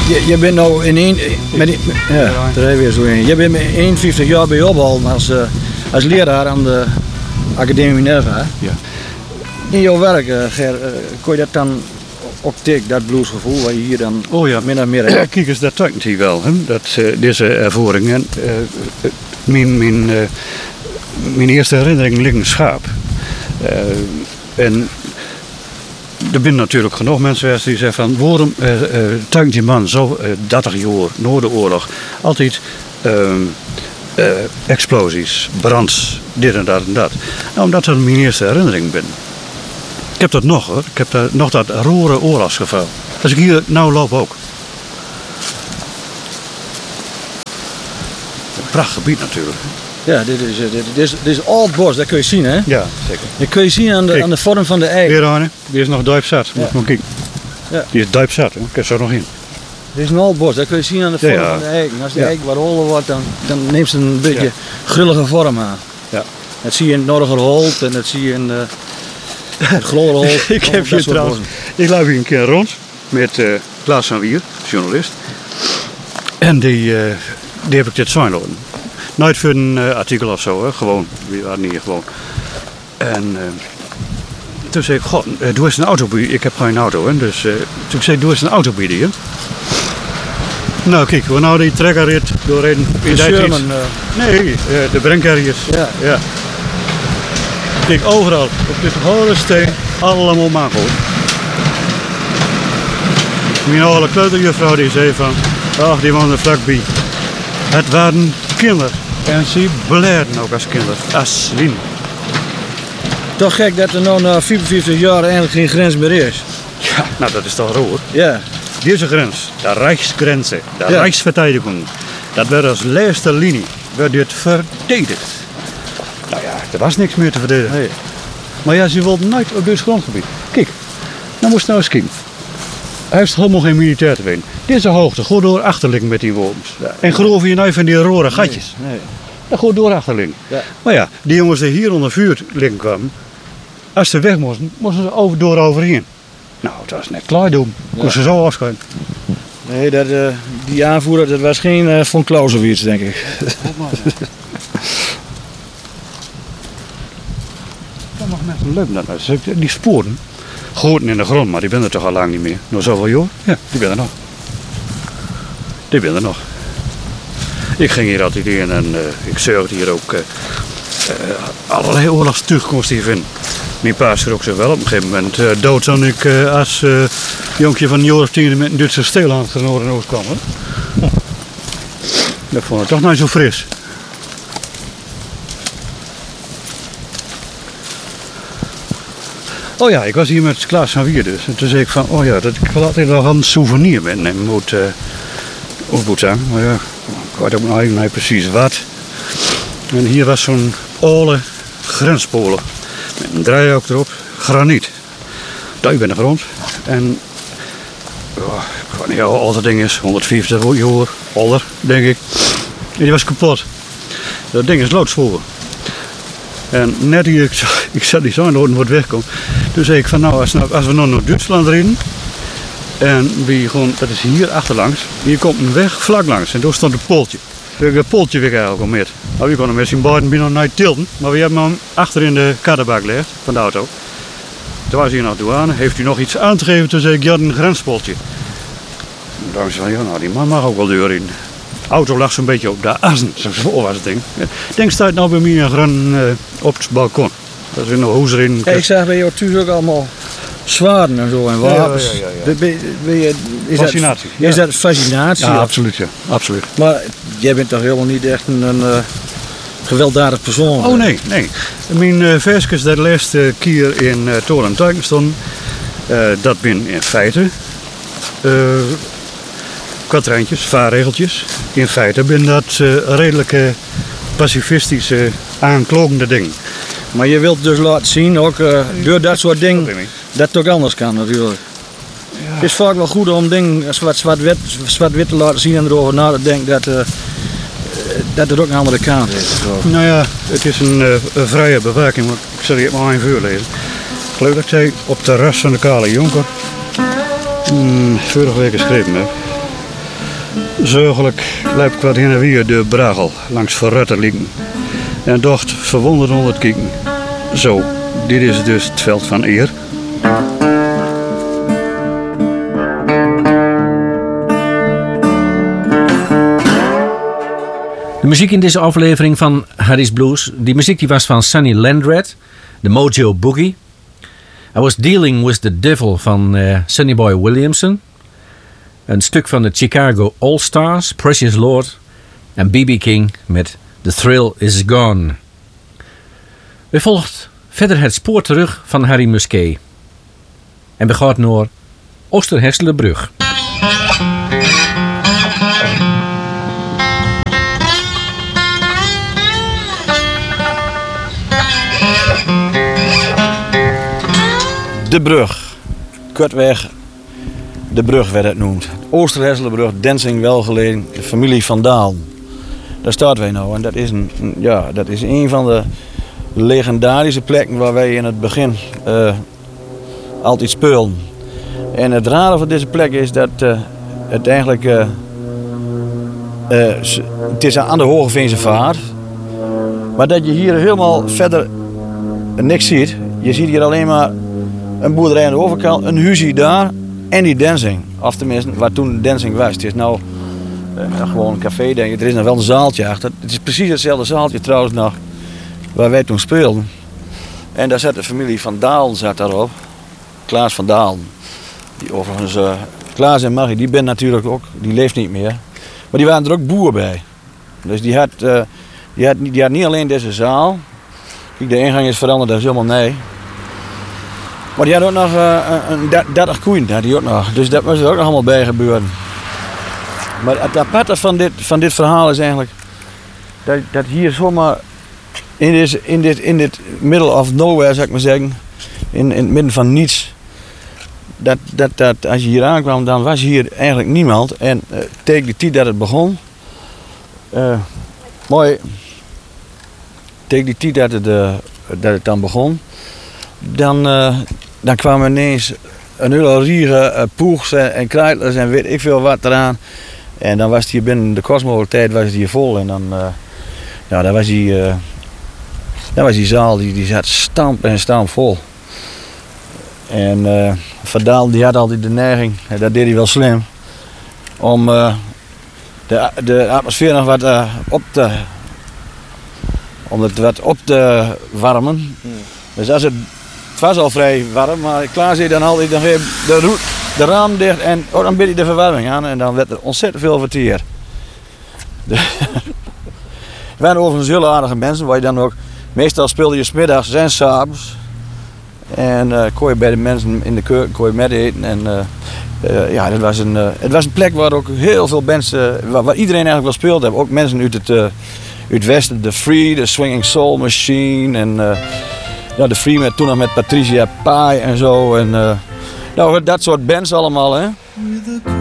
Je bent nou in één... Ja, daar heb je weer zo in. Je bent met 51 jaar bij je opgehouden als leraar aan de Academie Minerva. Hè? Ja. In jouw werk, Ger, kon je dat dan ook tegen, dat bluesgevoel wat je hier dan min of meer hebt? Ja, kijk eens, dat tekent hij wel, hè? Deze ervaringen. Mijn eerste herinnering ligt een schaap. En er zijn natuurlijk genoeg mensen die zeggen van waarom tuint die man zo 30 jaar na de oorlog altijd explosies, brands, dit en dat en dat. Nou, omdat dat mijn eerste herinnering ben. Ik heb dat nog hoor. Ik heb nog dat rare oorlogsgeval. Als ik hier nou loop ook. Een prachtig gebied natuurlijk. Ja, dit is oud bos, dat kun je zien, hè? Ja, zeker. Dat kun je zien aan de vorm van de eik. Hier Arne, die is nog duipzat. Moet je maar kijken. Ja. Die is duipzat, hoor. Ik heb zo nog in. Dit is een oud bos, dat kun je zien aan de vorm van de eik. En als de eik wat holler wordt, dan neemt ze een beetje grillige vorm aan. Ja. Dat zie je in het Noorderholt en dat zie je in het Glorholt. Ik heb hier trouwens, ik loop hier een keer rond met Klaas van Wier, journalist. En die heb ik dit zijn laten. Nooit voor een artikel of zo, hè. Gewoon. We waren hier gewoon. En toen zei ik, god, doe eens een auto bij. Ik heb geen auto, hè. Dus toen zei ik, doe eens een auto bij hier. Nou, kijk, we nou die trekkerrit doorheen. In Sherman? Nee, de Brenkerriers. Ja. Kijk, overal op dit hele steen, allemaal mango. Mijn oude kleuterjuffrouw die zei van, ach, die woonde vlakbij. Het waren kinderen. En ze blijden ook als kinderen, als wien. Toch gek dat er nou na 45 jaar eigenlijk geen grens meer is. Ja, nou dat is toch roer. Ja. Deze grens, de Rijksgrenzen, de Rijksverteidigung, dat werd als laatste linie, werd dit verdedigd. Nou ja, er was niks meer te verdedigen. Nee. Maar ja, ze wilden nooit op dit grondgebied. Kijk, nou moest je nou eens kijken. Hij heeft helemaal geen militair te weten. Deze hoogte, gewoon door achterliggen met die worms. Ja. En geloof je nou van die rode gatjes? Nee. Dat gewoon door achterliggen. Ja. Maar ja, die jongens die hier onder vuur liggen kwamen, als ze weg moesten, moesten ze door overheen. Nou, het was net klaar doen. Kon ze zo afschrijven. Nee, die aanvoerder, dat was geen von Clausewitz, denk ik. Dat mag mensen leuk dat. Die sporen, goten in de grond, maar die zijn er toch al lang niet meer. Nog zoveel jaar? Ja, die zijn er nog. Die zijn er nog. Ik ging hier altijd in en ik zorgde hier ook allerlei oorlogstuchtkomst hier vinden. Mijn pa schrok zich wel op een gegeven moment dood toen ik als jonkje van een jaar of 10 met een Duitse steelhand naar Noord en Oost kwam. Hè? Dat vond ik toch niet zo fris. Oh ja, ik was hier met Klaas van Wier dus. En toen zei ik van, oh ja, dat ik wil altijd nog een souvenir meenemen. Moet zijn. Maar ja, ik weet ook nog niet precies wat. En hier was zo'n oude grenspolen. Met een driehoek erop, graniet. Duik in de grond. En ik weet niet hoe oud dat ding is, 150 jaar ouder, denk ik. En die was kapot. Dat ding is loodzwoer. En net hier, ik zat die zo'n noorden wordt wegkomen. Toen zei ik van nou, als we nog naar Duitsland rijden. En wie gewoon, dat is hier achterlangs. Hier komt een weg vlak langs. En daar stond een pooltje. We hebben een pooltje weg eigenlijk al met. Nou, we konden met zijn beiden binnen naar tilten. Maar we hebben hem achter in de kadderbak gelegd van de auto. Toen was hij naar de douane. Heeft u nog iets aan te geven? Toen zei ik, ja, een grenspooltje. En toen zei ik, ja, nou, die man mag ook wel deur in. De auto lag zo'n beetje op de assen. Zo was het ding. Ik denk, staat nou bij mij op het balkon. Dat is in de hoes erin. Ja, ik zag bij jou thuis ook allemaal zwaarden en zo en wapens. Fascinatie. Is dat fascinatie? Ja, absoluut, ja. Absoluut. Maar jij bent toch helemaal niet echt een gewelddadig persoon? Oh nee. Mijn versjes dat laatste keer in Toren Tuiken stonden, dat ben in feite kwadrijntjes, vaarregeltjes. In feite ben dat redelijke pacifistische aanklokende dingen. Maar je wilt dus laten zien, ook door dat soort dingen, dat het ook anders kan natuurlijk. Ja. Het is vaak wel goed om dingen zwart-wit te laten zien en erover na te denken dat er ook een andere kant is. Nou ja, het is een vrije bewaking, maar ik zal je maar even voorlezen. Ik geloof dat ik zei op het terras van de Kale Jonker vorige week geschreven heb. Zorgelijk liep ik wat heen en weer de Bragel langs Verrutterlieken. En dacht verwonderd onder het kijken. Zo, dit is dus het veld van eer. De muziek in deze aflevering van Harry's Blues, die muziek die was van Sonny Landred, de Mojo Boogie. I Was Dealing With The Devil van Sonny Boy Williamson. Een stuk van de Chicago All-Stars, Precious Lord. En B.B. King met The Thrill Is Gone. We volgt verder het spoor terug van Harry Musquet. En we gaan naar Oosterhesselenbrug. De brug. Kortweg, de brug werd het genoemd. Oosterhesselenbrug, Densing welgelegen, de familie Van Dalen. Daar staan wij nou en dat is een van de legendarische plekken waar wij in het begin altijd speelden. En het rare van deze plek is dat het eigenlijk het is aan de Hogeveense Vaart, maar dat je hier helemaal verder niks ziet. Je ziet hier alleen maar een boerderij aan de overkant, een huisje daar en die Densing. Of tenminste, waar toen Densing was. Het is nou gewoon een café, denk ik. Er is nog wel een zaaltje achter. Het is precies hetzelfde zaaltje trouwens nog waar wij toen speelden. En daar zat de familie Van Dalen zat daarop. Klaas Van Dalen. Die overigens, Klaas en Marie, die ben natuurlijk ook, die leeft niet meer. Maar die waren er ook boer bij. Dus die had niet alleen deze zaal. Kijk, de ingang is veranderd, dat is helemaal nee. Maar die had ook nog een 30 koeien, had die ook nog. Dus dat was er ook nog allemaal bij gebeuren. Maar het aparte van dit verhaal is eigenlijk dat hier zomaar in dit middle of nowhere, zou ik maar zeggen, in het midden van niets, dat als je hier aankwam, dan was hier eigenlijk niemand. En tegen de tijd dat het begon, tegen die tijd dat het dan begon, dan kwamen ineens een hele riege poegs en kruidlers en weet ik veel wat eraan. En dan was het hier binnen de kostmogelijkheid was het hier vol. En dan was die zaal, die zat stamp en stamp vol. En Van Dalen die had altijd de neiging, en dat deed hij wel slim, om de atmosfeer nog wat wat op te warmen. Dus als het was al vrij warm, maar Klaas zei dan altijd de raam dicht en dan bid je de verwarming aan en dan werd er ontzettend veel verteer. We waren overigens hele aardige mensen, waar je dan ook, meestal speelde je 's middags en 's avonds. En kon je bij de mensen in de keuken met eten. En het was een plek waar ook heel veel mensen, waar iedereen eigenlijk wel speelde. Ook mensen uit het westen, de Free, de Swinging Soul Machine en de Free met toen nog met Patricia Pai en zo. En dat soort bands allemaal, hè.